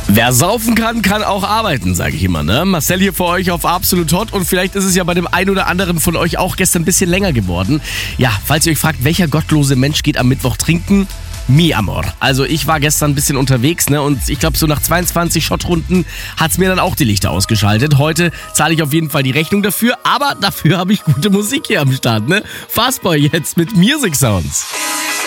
Wer saufen kann, kann auch arbeiten, sage ich immer, ne? Marcel hier für euch auf Absolut Hot und vielleicht ist es ja bei dem einen oder anderen von euch auch gestern ein bisschen länger geworden. Ja, falls ihr euch fragt, welcher gottlose Mensch geht am Mittwoch trinken? Mi amor. Also ich war gestern ein bisschen unterwegs, ne? Und ich glaube so nach 22 Shotrunden hat's mir dann auch die Lichter ausgeschaltet. Heute zahle ich auf jeden Fall die Rechnung dafür, aber dafür habe ich gute Musik hier am Start, ne? Fastboy jetzt mit Music Sounds.